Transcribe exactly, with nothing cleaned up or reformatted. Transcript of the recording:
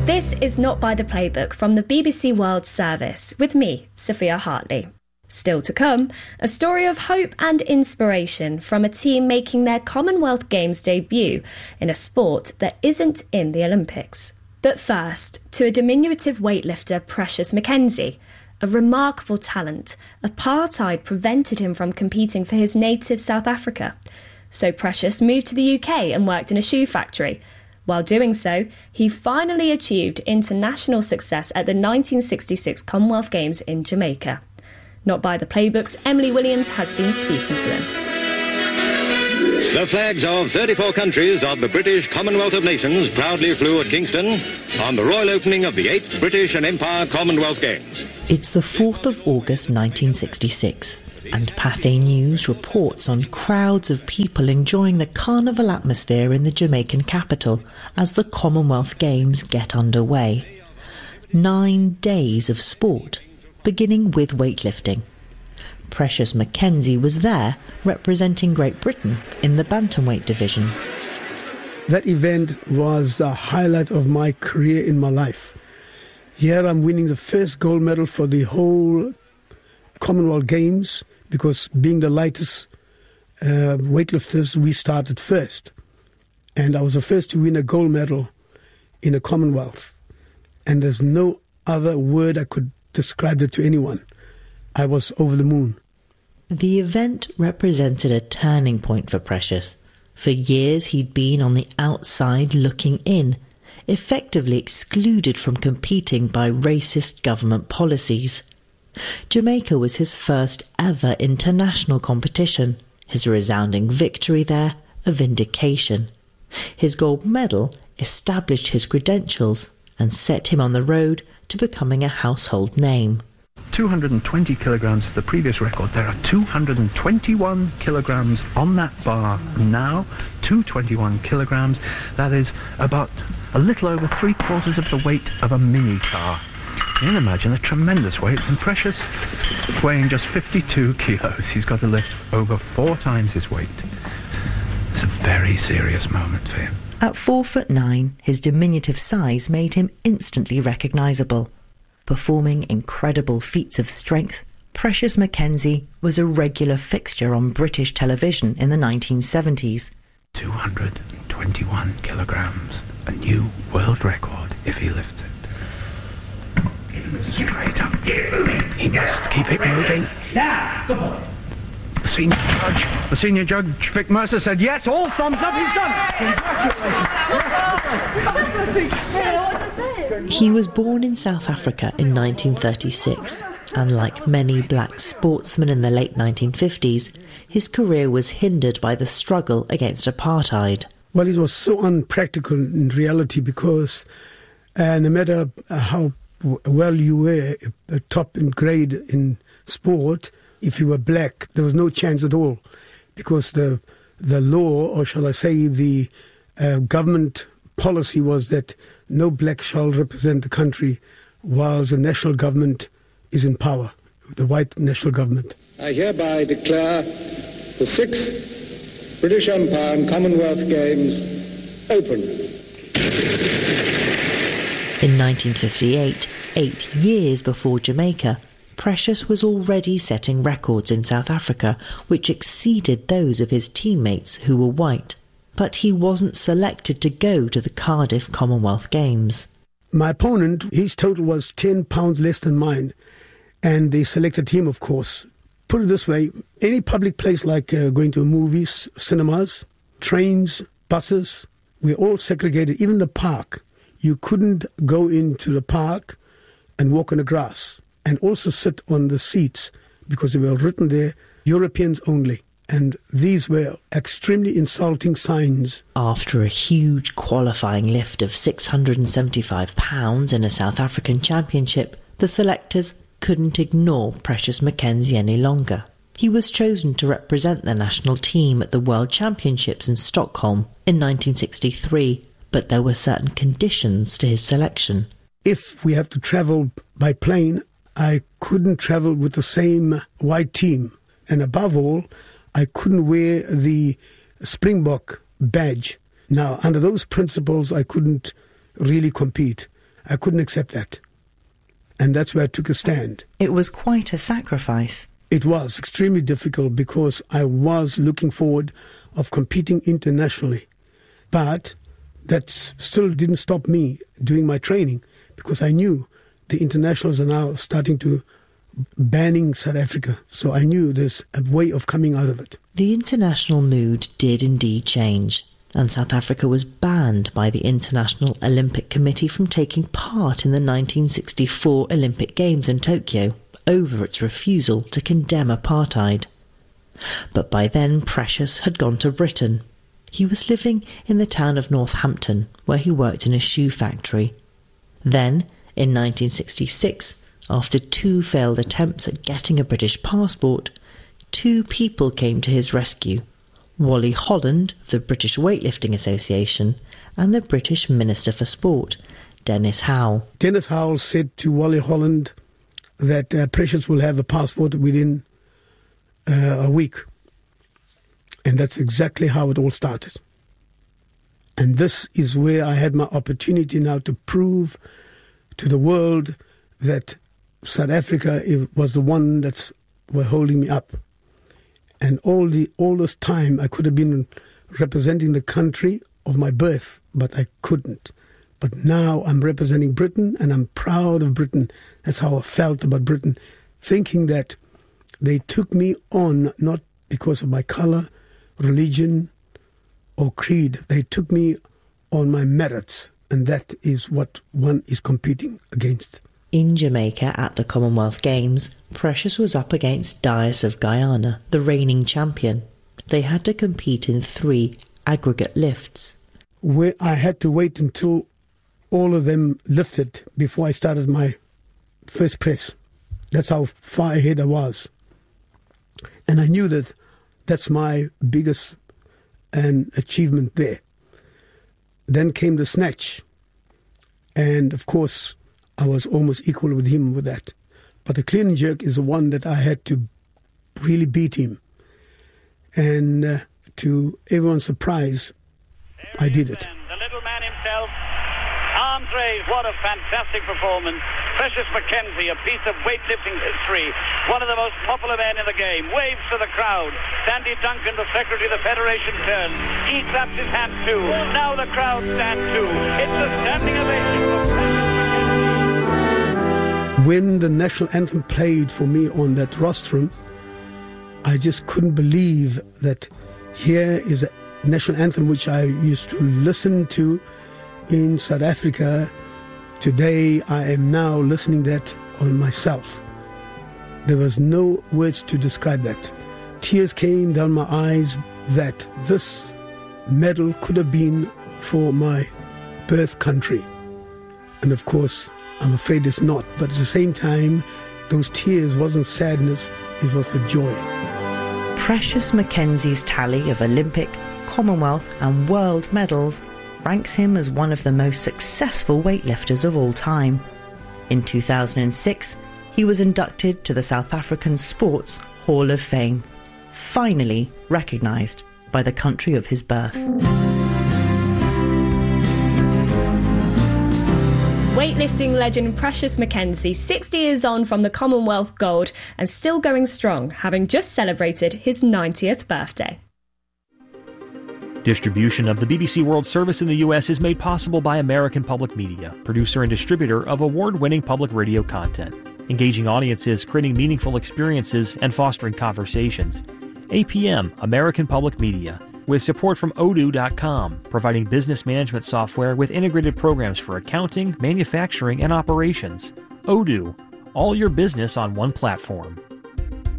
This is Not By The Playbook from the B B C World Service, with me, Sophia Hartley. Still to come, a story of hope and inspiration from a team making their Commonwealth Games debut in a sport that isn't in the Olympics. But first, to a diminutive weightlifter, Precious McKenzie. A remarkable talent, apartheid prevented him from competing for his native South Africa. So Precious moved to the U K and worked in a shoe factory. While doing so, he finally achieved international success at the nineteen sixty-six Commonwealth Games in Jamaica. Not By The Playbook's Emily Williams has been speaking to him. The flags of thirty-four countries of the British Commonwealth of Nations proudly flew at Kingston on the royal opening of the eighth British and Empire Commonwealth Games. It's the fourth of August nineteen sixty-six, and Pathé News reports on crowds of people enjoying the carnival atmosphere in the Jamaican capital as the Commonwealth Games get underway. Nine days of sport, beginning with weightlifting. Precious McKenzie was there representing Great Britain in the bantamweight division. That event was a highlight of my career in my life. Here I'm winning the first gold medal for the whole Commonwealth Games, because being the lightest uh, weightlifters, we started first. And I was the first to win a gold medal in a Commonwealth. And there's no other word I could describe it to anyone. I was over the moon. The event represented a turning point for Precious. For years he'd been on the outside looking in, effectively excluded from competing by racist government policies. Jamaica was his first ever international competition. His resounding victory there, a vindication. His gold medal established his credentials and set him on the road to becoming a household name. two hundred twenty kilograms is the previous record. There are two hundred twenty-one kilograms on that bar now. two hundred twenty-one kilograms. That is about a little over three quarters of the weight of a mini car. You can imagine a tremendous weight, and Precious weighing just fifty-two kilos. He's got to lift over four times his weight. It's a very serious moment for him. At four foot nine, his diminutive size made him instantly recognisable. Performing incredible feats of strength, Precious McKenzie was a regular fixture on British television in the nineteen seventies. two hundred twenty-one kilograms, a new world record if he lifts it. Straight up. He must keep it moving. Yeah, good boy. The senior judge, the senior judge, Vic Mercer, said yes, all thumbs up, he's done it. Congratulations. He was born in South Africa in nineteen thirty-six, and like many black sportsmen in the late nineteen fifties, his career was hindered by the struggle against apartheid. Well, it was so unpractical in reality, because uh, no matter how well you were a top in grade in sport, if you were black, there was no chance at all, because the the law, or shall I say the uh, government policy, was that no black shall represent the country whilst the national government is in power, the white national government. I hereby declare the sixth British Empire and Commonwealth Games open. In nineteen fifty-eight, eight years before Jamaica, Precious was already setting records in South Africa which exceeded those of his teammates who were white. But he wasn't selected to go to the Cardiff Commonwealth Games. My opponent, his total was ten pounds less than mine, and they selected him, of course. Put it this way, any public place like uh, going to movies, cinemas, trains, buses, we're all segregated, even the park. You couldn't go into the park and walk on the grass, and also sit on the seats, because they were written there, Europeans only. And these were extremely insulting signs. After a huge qualifying lift of six hundred seventy-five pounds in a South African championship, the selectors couldn't ignore Precious McKenzie any longer. He was chosen to represent the national team at the World Championships in Stockholm in nineteen sixty-three, but there were certain conditions to his selection. If we have to travel by plane, I couldn't travel with the same white team. And above all, I couldn't wear the Springbok badge. Now, under those principles, I couldn't really compete. I couldn't accept that. And that's where I took a stand. It was quite a sacrifice. It was extremely difficult because I was looking forward of competing internationally. But that still didn't stop me doing my training, because I knew the internationals are now starting to banning South Africa. So I knew there's a way of coming out of it. The international mood did indeed change, and South Africa was banned by the International Olympic Committee from taking part in the nineteen sixty-four Olympic Games in Tokyo over its refusal to condemn apartheid. But by then Precious had gone to Britain. He was living in the town of Northampton, where he worked in a shoe factory. Then, in nineteen sixty-six, after two failed attempts at getting a British passport, two people came to his rescue: Wally Holland of the British Weightlifting Association and the British Minister for Sport, Dennis Howell. Dennis Howell said to Wally Holland that uh, Precious will have a passport within uh, a week. And that's exactly how it all started. And this is where I had my opportunity now to prove to the world that South Africa was the one that were holding me up. And all the all this time I could have been representing the country of my birth, but I couldn't. But now I'm representing Britain, and I'm proud of Britain. That's how I felt about Britain, thinking that they took me on not because of my colour, religion or creed. They took me on my merits, and that is what one is competing against. In Jamaica at the Commonwealth Games, Precious was up against Dias of Guyana, the reigning champion. They had to compete in three aggregate lifts. Where I had to wait until all of them lifted before I started my first press. That's how far ahead I was. And I knew that that's my biggest um, achievement there. Then came the snatch. And of course, I was almost equal with him with that. But the clean and jerk is the one that I had to really beat him. And uh, to everyone's surprise, I did it. The little man himself, arms raised, what a fantastic performance. Precious McKenzie, a piece of weightlifting history, one of the most popular men in the game, waves to the crowd. Sandy Duncan, the secretary of the federation, turns. He claps his hands too. Now the crowd stand too. It's a standing ovation. When the national anthem played for me on that rostrum, I just couldn't believe that here is a national anthem which I used to listen to in South Africa. Today I am now listening that on myself. There was no words to describe that. Tears came down my eyes that this medal could have been for my birth country. And of course, I'm afraid it's not. But at the same time, those tears wasn't sadness, it was for joy. Precious McKenzie's tally of Olympic, Commonwealth and World medals ranks him as one of the most successful weightlifters of all time. In two thousand six, he was inducted to the South African Sports Hall of Fame, finally recognised by the country of his birth. Weightlifting legend Precious McKenzie, sixty years on from the Commonwealth Gold and still going strong, having just celebrated his ninetieth birthday. Distribution of the B B C World Service in the U S is made possible by American Public Media, producer and distributor of award-winning public radio content, engaging audiences, creating meaningful experiences, and fostering conversations. A P M, American Public Media, with support from odoo dot com, providing business management software with integrated programs for accounting, manufacturing, and operations. Odoo, all your business on one platform.